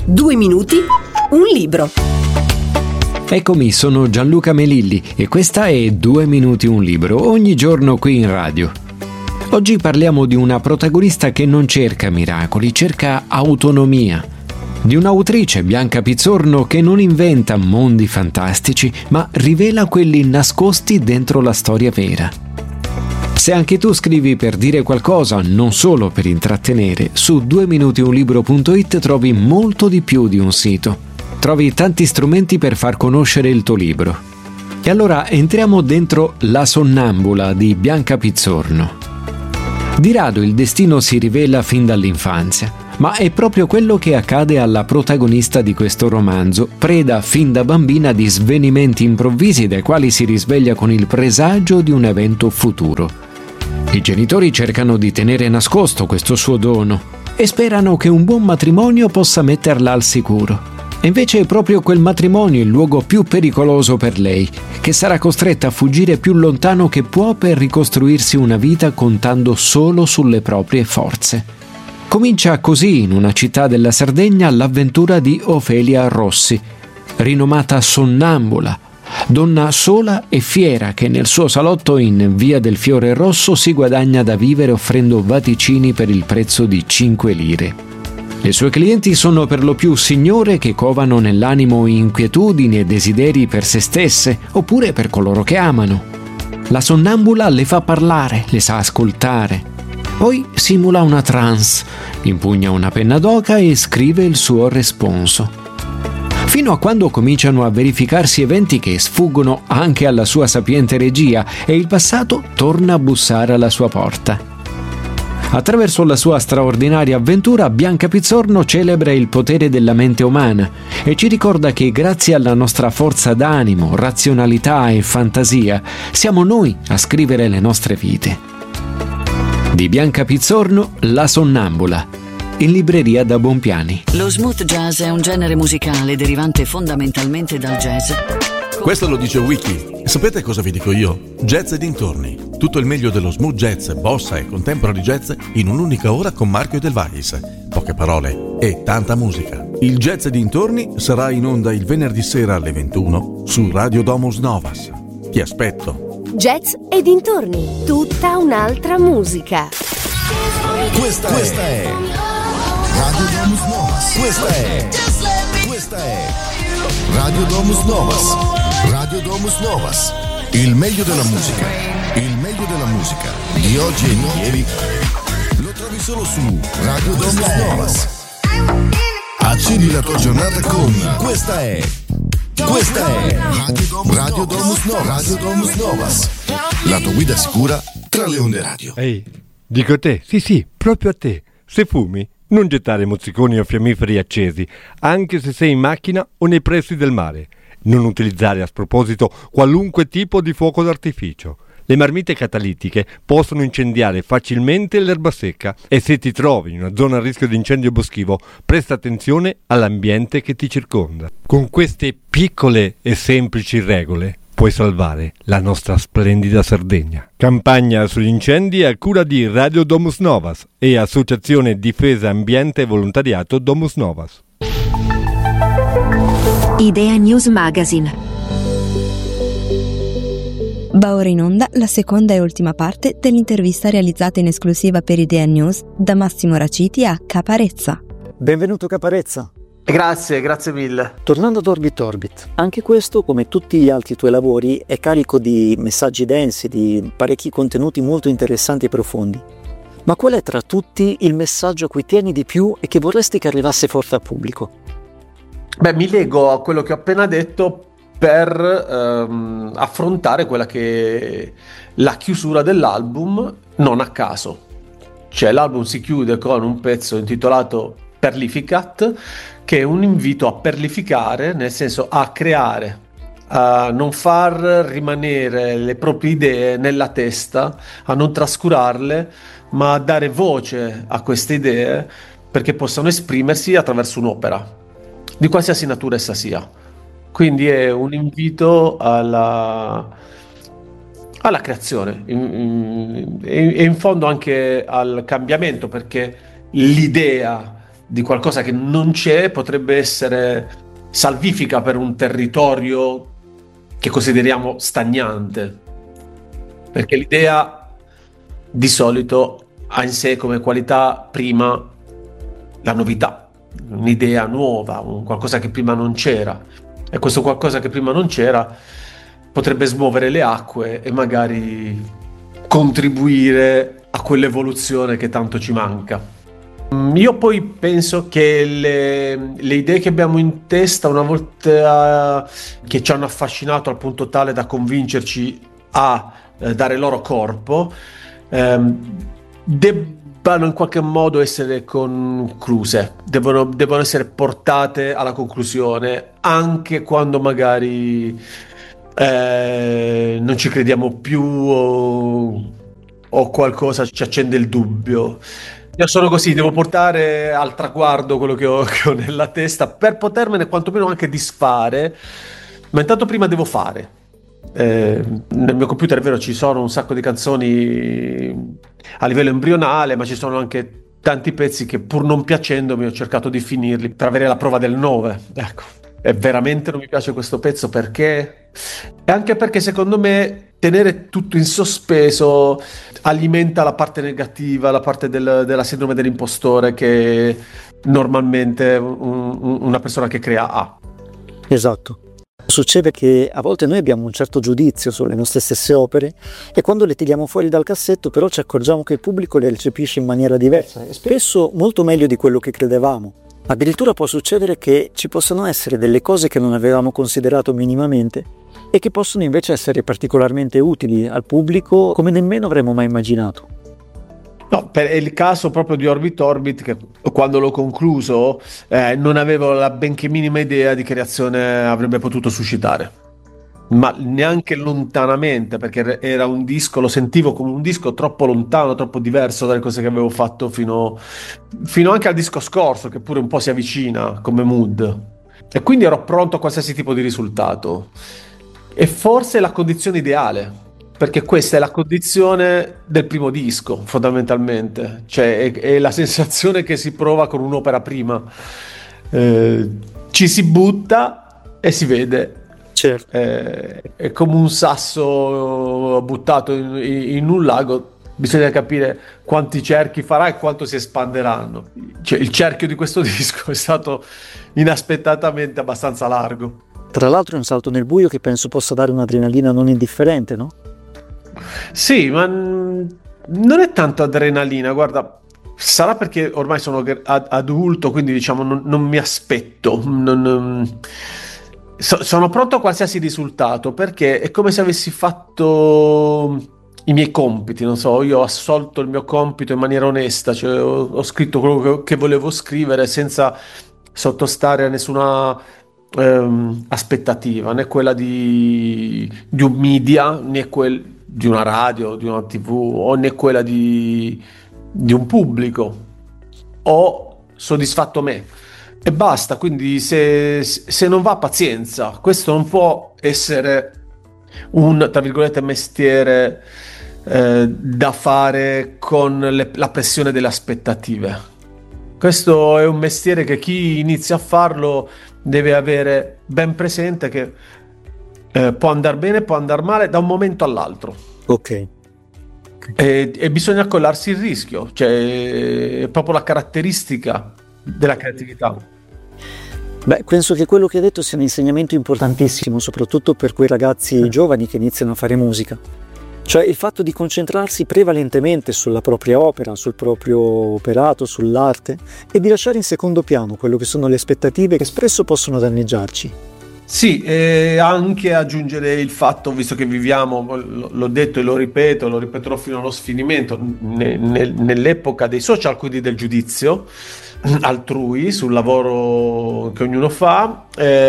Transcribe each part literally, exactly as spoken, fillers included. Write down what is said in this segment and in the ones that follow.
Due minuti, un libro. Eccomi, sono Gianluca Melilli e questa è Due minuti un libro, ogni giorno qui in radio. Oggi parliamo di una protagonista che non cerca miracoli, cerca autonomia. Di un'autrice, Bianca Pizzorno, che non inventa mondi fantastici, ma rivela quelli nascosti dentro la storia vera. Se anche tu scrivi per dire qualcosa, non solo per intrattenere, su due minuti un libro punto it trovi molto di più di un sito. Trovi tanti strumenti per far conoscere il tuo libro. E allora entriamo dentro La sonnambula di Bianca Pizzorno. Di rado il destino si rivela fin dall'infanzia, ma è proprio quello che accade alla protagonista di questo romanzo, preda fin da bambina di svenimenti improvvisi dai quali si risveglia con il presagio di un evento futuro. I genitori cercano di tenere nascosto questo suo dono e sperano che un buon matrimonio possa metterla al sicuro. E invece è proprio quel matrimonio il luogo più pericoloso per lei, che sarà costretta a fuggire più lontano che può per ricostruirsi una vita contando solo sulle proprie forze. Comincia così in una città della Sardegna l'avventura di Ofelia Rossi, rinomata sonnambula, donna sola e fiera che nel suo salotto in Via del Fiore Rosso si guadagna da vivere offrendo vaticini per il prezzo di cinque lire. Le sue clienti sono per lo più signore che covano nell'animo inquietudini e desideri per se stesse oppure per coloro che amano. La sonnambula le fa parlare, le sa ascoltare. Poi simula una trance, impugna una penna d'oca e scrive il suo responso. Fino a quando cominciano a verificarsi eventi che sfuggono anche alla sua sapiente regia e il passato torna a bussare alla sua porta. Attraverso la sua straordinaria avventura, Bianca Pizzorno celebra il potere della mente umana e ci ricorda che grazie alla nostra forza d'animo, razionalità e fantasia, siamo noi a scrivere le nostre vite. Di Bianca Pizzorno, La sonnambula, in libreria da Bompiani. Lo smooth jazz è un genere musicale derivante fondamentalmente dal jazz. Questo lo dice Wiki. Sapete cosa vi dico io? Jazz e dintorni. Tutto il meglio dello smooth jazz, bossa e contemporary jazz in un'unica ora con Marco Edelweiss. Poche parole e tanta musica. Il Jazz e dintorni sarà in onda il venerdì sera alle ventuno su Radio Domus Novas. Ti aspetto. Jazz e dintorni, tutta un'altra musica. Questa, questa è Radio Domus Novas. Questa è Questa è Radio Domus Novas. Radio Domus Novas. Il meglio della musica. Il meglio della musica di oggi e ieri lo trovi solo su Radio Domus Novas. Accidi la tua giornata con Questa è Questa è Radio Domus Novas. Radio Domus Novas. La tua guida sicura tra le onde radio. Ehi, dico a te, sì sì, proprio a te. Se fumi, non gettare mozziconi o fiammiferi accesi, anche se sei in macchina o nei pressi del mare. Non utilizzare a sproposito qualunque tipo di fuoco d'artificio. Le marmite catalitiche possono incendiare facilmente l'erba secca e se ti trovi in una zona a rischio di incendio boschivo, presta attenzione all'ambiente che ti circonda. Con queste piccole e semplici regole puoi salvare la nostra splendida Sardegna. Campagna sugli incendi a cura di Radio Domus Novas e Associazione Difesa Ambiente e Volontariato Domus Novas. Idea News Magazine. Va ora in onda la seconda e ultima parte dell'intervista realizzata in esclusiva per Idea News da Massimo Raciti a Caparezza. Benvenuto Caparezza. Grazie, grazie mille. Tornando ad Orbit Orbit, anche questo, come tutti gli altri tuoi lavori, è carico di messaggi densi, di parecchi contenuti molto interessanti e profondi. Ma qual è tra tutti il messaggio a cui tieni di più e che vorresti che arrivasse forte al pubblico? Beh, mi lego a quello che ho appena detto per ehm, affrontare quella che è la chiusura dell'album, non a caso. Cioè l'album si chiude con un pezzo intitolato Perlificat, che è un invito a perlificare, nel senso a creare, a non far rimanere le proprie idee nella testa, a non trascurarle, ma a dare voce a queste idee perché possano esprimersi attraverso un'opera, di qualsiasi natura essa sia. Quindi è un invito alla, alla creazione in, in, e in fondo anche al cambiamento, perché l'idea di qualcosa che non c'è potrebbe essere salvifica per un territorio che consideriamo stagnante, perché l'idea di solito ha in sé come qualità prima la novità, un'idea nuova, un qualcosa che prima non c'era, e questo qualcosa che prima non c'era potrebbe smuovere le acque e magari contribuire a quell'evoluzione che tanto ci manca. Io poi penso che le, le idee che abbiamo in testa, una volta che ci hanno affascinato al punto tale da convincerci a eh, dare loro corpo, ehm, debbano in qualche modo essere concluse, devono, devono essere portate alla conclusione, anche quando magari eh, non ci crediamo più o, o qualcosa ci accende il dubbio. Io sono così, devo portare al traguardo quello che ho, che ho nella testa per potermene quantomeno anche disfare, ma intanto prima devo fare. Eh, nel mio computer è vero, ci sono un sacco di canzoni a livello embrionale, ma ci sono anche tanti pezzi che pur non piacendomi ho cercato di finirli per avere la prova del nove. Ecco, e veramente non mi piace questo pezzo perché... E anche perché secondo me tenere tutto in sospeso alimenta la parte negativa, la parte del, della sindrome dell'impostore che normalmente un, una persona che crea ha. Esatto. Succede che a volte noi abbiamo un certo giudizio sulle nostre stesse opere e quando le tiriamo fuori dal cassetto però ci accorgiamo che il pubblico le recepisce in maniera diversa e spesso molto meglio di quello che credevamo. Addirittura può succedere che ci possano essere delle cose che non avevamo considerato minimamente e che possono invece essere particolarmente utili al pubblico come nemmeno avremmo mai immaginato. No, per il caso proprio di Orbit Orbit, che quando l'ho concluso eh, non avevo la benché minima idea di che reazione avrebbe potuto suscitare, ma neanche lontanamente, perché era un disco, lo sentivo come un disco troppo lontano, troppo diverso dalle cose che avevo fatto fino, fino anche al disco scorso, che pure un po' si avvicina come mood, e quindi ero pronto a qualsiasi tipo di risultato. E forse è la condizione ideale, perché questa è la condizione del primo disco, fondamentalmente, cioè è, è la sensazione che si prova con un'opera prima. Eh, ci si butta e si vede. Certo. Eh, è come un sasso buttato in, in un lago, bisogna capire quanti cerchi farà e quanto si espanderanno. Cioè, il cerchio di questo disco è stato inaspettatamente abbastanza largo. Tra l'altro è un salto nel buio che penso possa dare un'adrenalina non indifferente, no? Sì, ma non è tanto adrenalina, guarda, sarà perché ormai sono adulto, quindi diciamo non, non mi aspetto, non, so, sono pronto a qualsiasi risultato, perché è come se avessi fatto i miei compiti, non so, io ho assolto il mio compito in maniera onesta, cioè ho, ho scritto quello che, che volevo scrivere senza sottostare a nessuna ehm, aspettativa, né quella di, di un media, né quel di una radio, di una tivù, o né quella di, di un pubblico. Ho soddisfatto me e basta. Quindi se, se non va, pazienza. Questo non può essere un, tra virgolette, mestiere eh, da fare con le, la pressione delle aspettative. Questo è un mestiere che chi inizia a farlo deve avere ben presente che Eh, può andare bene, può andare male da un momento all'altro. Ok. E, e bisogna accollarsi il rischio, cioè è proprio la caratteristica della creatività. Beh, penso che quello che hai detto sia un insegnamento importantissimo, soprattutto per quei ragazzi giovani che iniziano a fare musica. Cioè il fatto di concentrarsi prevalentemente sulla propria opera, sul proprio operato, sull'arte, e di lasciare in secondo piano quello che sono le aspettative che spesso possono danneggiarci. Sì, e anche aggiungere il fatto, visto che viviamo, l'ho detto e lo ripeto, lo ripeterò fino allo sfinimento, ne, ne, nell'epoca dei social, quindi del giudizio altrui sul lavoro che ognuno fa.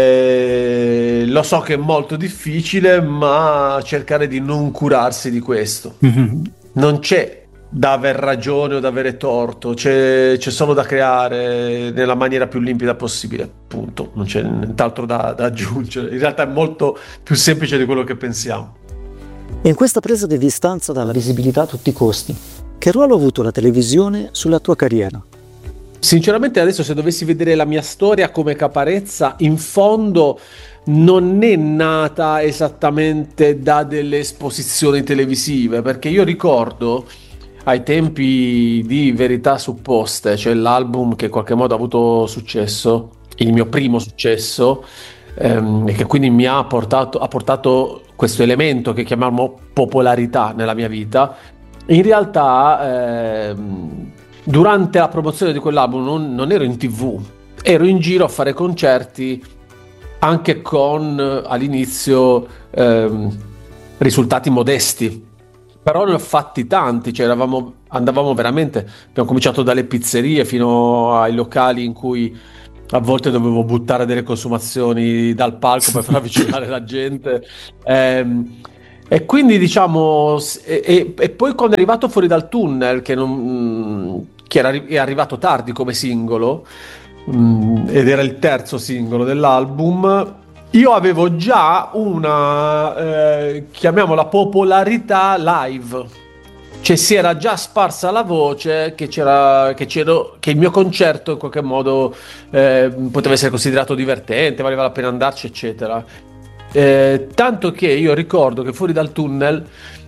Eh, lo so che è molto difficile, ma cercare di non curarsi di questo. Mm-hmm. Non c'è da aver ragione o da avere torto, c'è, c'è solo da creare nella maniera più limpida possibile, punto, non c'è nient'altro da, da aggiungere. In realtà è molto più semplice di quello che pensiamo. In questa presa di distanza dalla visibilità a tutti i costi, che ruolo ha avuto la televisione sulla tua carriera? Sinceramente adesso se dovessi vedere la mia storia come Caparezza, in fondo non è nata esattamente da delle esposizioni televisive, perché io ricordo ai tempi di Verità Supposte, cioè l'album che in qualche modo ha avuto successo, il mio primo successo, ehm, e che quindi mi ha portato, ha portato questo elemento che chiamiamo popolarità nella mia vita. In realtà ehm, durante la promozione di quell'album non, non ero in tivù, ero in giro a fare concerti anche con all'inizio ehm, risultati modesti, però ne ho fatti tanti, cioè eravamo, andavamo veramente, abbiamo cominciato dalle pizzerie fino ai locali in cui a volte dovevo buttare delle consumazioni dal palco per far avvicinare la gente, ehm, e quindi diciamo e, e, e poi quando è arrivato Fuori dal tunnel, che, non, che era, è arrivato tardi come singolo, mh, ed era il terzo singolo dell'album, io avevo già una eh, chiamiamola popolarità live, cioè si era già sparsa la voce che c'era, che c'ero, che il mio concerto in qualche modo eh, poteva essere considerato divertente, valeva la pena andarci, eccetera. Eh, tanto che io ricordo che Fuori dal tunnel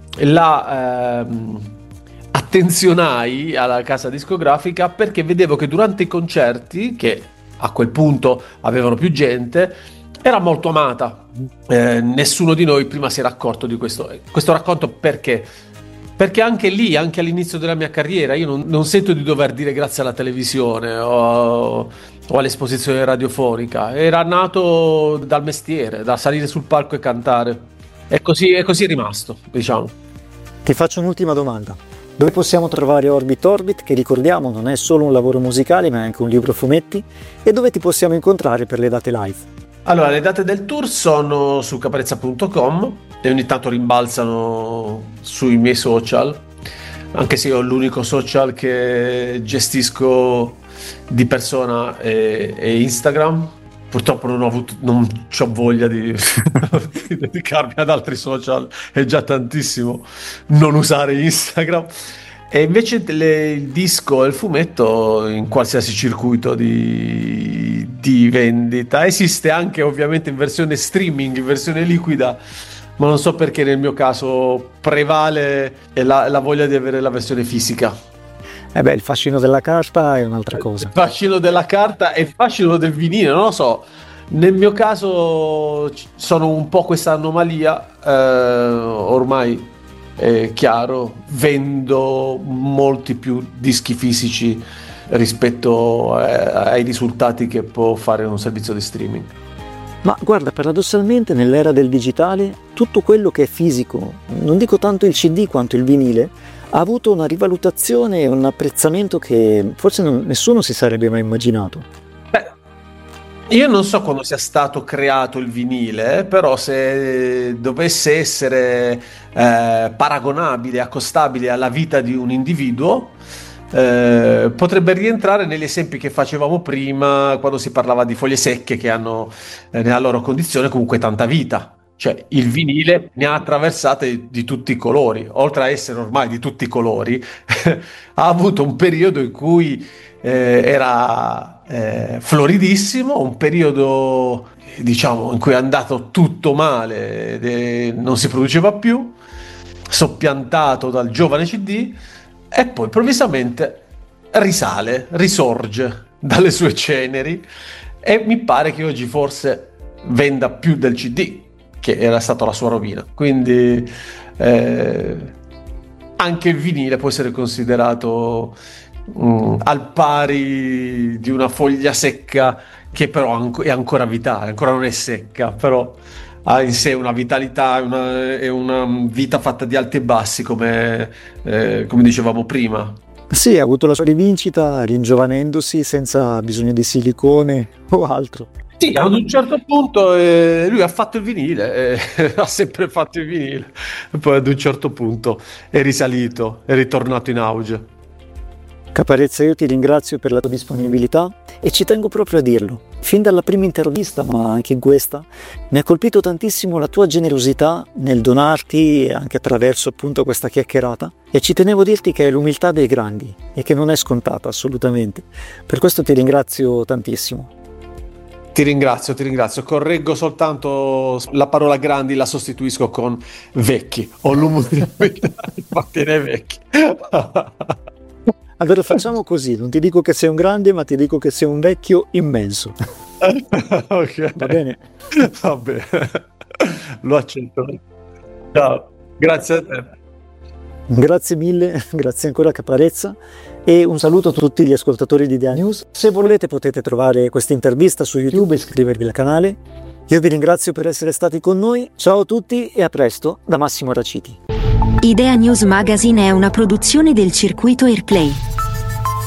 la ehm, attenzionai alla casa discografica perché vedevo che durante i concerti, che a quel punto avevano più gente, era molto amata. Eh, nessuno di noi prima si era accorto di questo. Questo racconto perché? Perché anche lì, anche all'inizio della mia carriera, io non, non sento di dover dire grazie alla televisione o, o all'esposizione radiofonica. Era nato dal mestiere, da salire sul palco e cantare. E così, e così è rimasto, diciamo. Ti faccio un'ultima domanda. Dove possiamo trovare Orbit Orbit, che ricordiamo non è solo un lavoro musicale ma è anche un libro fumetti, e dove ti possiamo incontrare per le date live? Allora, le date del tour sono su caparezza punto com e ogni tanto rimbalzano sui miei social, anche se io ho l'unico social che gestisco di persona è, è Instagram. Purtroppo non ho avuto, non ho voglia di, di dedicarmi ad altri social, è già tantissimo non usare Instagram. E invece le, il disco e il fumetto in qualsiasi circuito di, di vendita. Esiste anche ovviamente in versione streaming, in versione liquida, ma non so perché nel mio caso prevale la, la voglia di avere la versione fisica. Eh beh, il fascino della carta è un'altra cosa. Il fascino della carta e il fascino del vinile, non lo so. Nel mio caso sono un po' questa anomalia, eh, ormai è chiaro, vendo molti più dischi fisici rispetto a, ai risultati che può fare un servizio di streaming. Ma guarda, paradossalmente nell'era del digitale tutto quello che è fisico, non dico tanto il C D quanto il vinile, ha avuto una rivalutazione e un apprezzamento che forse non, nessuno si sarebbe mai immaginato. Io non so quando sia stato creato il vinile, però se dovesse essere eh, paragonabile, accostabile alla vita di un individuo, eh, potrebbe rientrare negli esempi che facevamo prima quando si parlava di foglie secche che hanno eh, nella loro condizione comunque tanta vita. Cioè il vinile ne ha attraversate di tutti i colori, oltre a essere ormai di tutti i colori, ha avuto un periodo in cui eh, era... Eh, floridissimo, un periodo diciamo in cui è andato tutto male ed è, non si produceva più, soppiantato dal giovane C D, e poi improvvisamente risale, risorge dalle sue ceneri, e mi pare che oggi forse venda più del C D, che era stata la sua rovina. Quindi eh, anche il vinile può essere considerato Mm, al pari di una foglia secca che però è ancora vitale, ancora non è secca, però ha in sé una vitalità, una, è una vita fatta di alti e bassi, come, eh, come dicevamo prima. Sì, ha avuto la sua rivincita ringiovanendosi senza bisogno di silicone o altro. Sì, ad un certo punto eh, lui ha fatto il vinile, eh, ha sempre fatto il vinile, e poi ad un certo punto è risalito, è ritornato in auge. Caparezza, io ti ringrazio per la tua disponibilità e ci tengo proprio a dirlo. Fin dalla prima intervista, ma anche in questa, mi ha colpito tantissimo la tua generosità nel donarti anche attraverso appunto questa chiacchierata, e ci tenevo a dirti che è l'umiltà dei grandi e che non è scontata assolutamente. Per questo ti ringrazio tantissimo. Ti ringrazio, ti ringrazio. Correggo soltanto la parola grandi, la sostituisco con vecchi. Ho l'umiltà di appartiene ai vecchi. Allora facciamo così, non ti dico che sei un grande, ma ti dico che sei un vecchio immenso. Ok. Va bene? Va bene. Lo accetto. Ciao, grazie a te. Grazie mille, grazie ancora Caparezza, e un saluto a tutti gli ascoltatori di Idea News. Se volete potete trovare questa intervista su YouTube e iscrivervi al canale. Io vi ringrazio per essere stati con noi, ciao a tutti e a presto da Massimo Raciti. Idea News Magazine è una produzione del circuito Airplay.